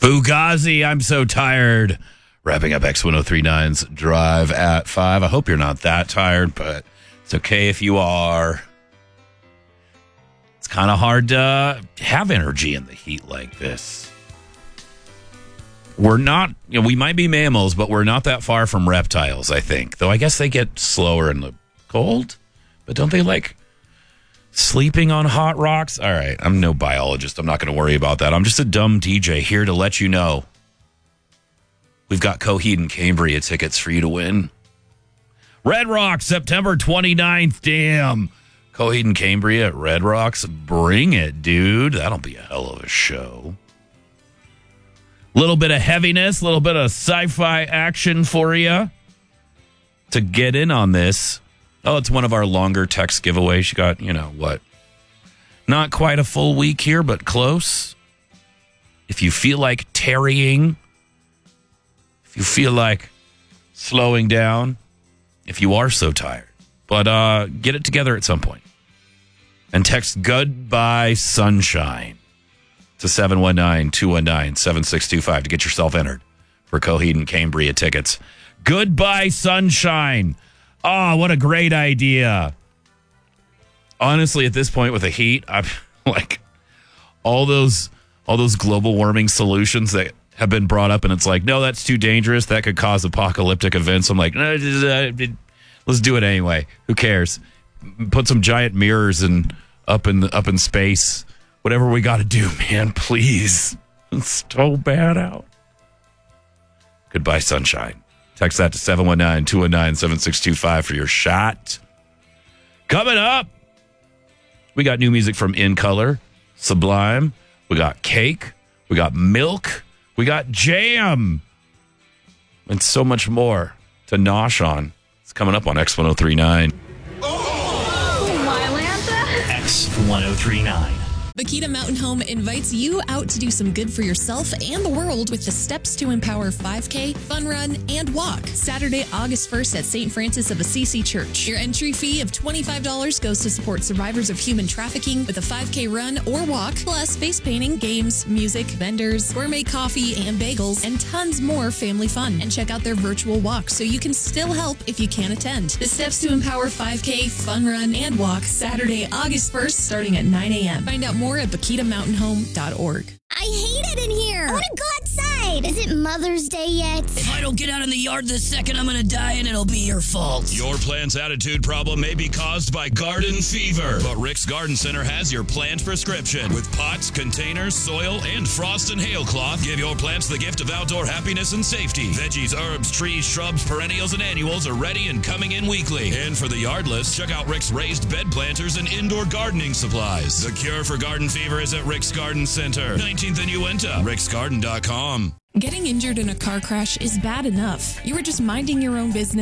Fugazi, I'm so tired. Wrapping up X1039's Drive at 5. I hope you're not that tired, but it's okay if you are. It's kind of hard to have energy in the heat like this. We're not, we might be mammals, but we're not that far from reptiles, I think. Though I guess they get slower in the cold. But don't they like sleeping on hot rocks? All right, I'm no biologist. I'm not going to worry about that. I'm just a dumb DJ here to let you know. We've got Coheed and Cambria tickets for you to win. Red Rocks, September 29th. Damn. Coheed and Cambria at Red Rocks. Bring it, dude. That'll be a hell of a show. Little bit of heaviness, little bit of sci-fi action for you to get in on this. Oh, it's one of our longer text giveaways. You got, what? Not quite a full week here, but close. If you feel like tarrying, if you feel like slowing down, if you are so tired, but get it together at some point. And text Goodbye Sunshine to 719-219-7625 to get yourself entered for Coheed and Cambria tickets. Goodbye Sunshine. Oh, what a great idea. Honestly, at this point with the heat, I'm like all those global warming solutions that have been brought up, and it's like, no, that's too dangerous. That could cause apocalyptic events. I'm like, no, let's do it anyway. Who cares? Put some giant mirrors up in space. Whatever we got to do, man, please. It's so bad out. Goodbye, sunshine. Text that to 719-219-7625 for your shot. Coming up, we got new music from In Color, Sublime. We got Cake. We got Milk. We got Jam. And so much more to nosh on. It's coming up on X1039. X1039. Bakita Mountain Home invites you out to do some good for yourself and the world with the Steps to Empower 5K, Fun Run, and Walk. Saturday, August 1st at St. Francis of Assisi Church. Your entry fee of $25 goes to support survivors of human trafficking with a 5K run or walk, plus face painting, games, music, vendors, gourmet coffee and bagels, and tons more family fun. And check out their virtual walk so you can still help if you can't attend. The Steps to Empower 5K, Fun Run, and Walk, Saturday, August 1st, starting at 9 a.m. Find out more at BakitaMountainHome.org. I hate it in here. I want to go outside. Is it Mother's Day yet? If I don't get out in the yard this second, I'm going to die and it'll be your fault. Your plant's attitude problem may be caused by garden fever, but Rick's Garden Center has your plant prescription. With pots, containers, soil, and frost and hail cloth, give your plants the gift of outdoor happiness and safety. Veggies, herbs, trees, shrubs, perennials, and annuals are ready and coming in weekly. And for the yardless, check out Rick's raised bed planters and indoor gardening supplies. The cure for garden fever is at Rick's Garden Center, 19th and Uinta, ricksgarden.com. Getting injured in a car crash is bad enough. You were just minding your own business.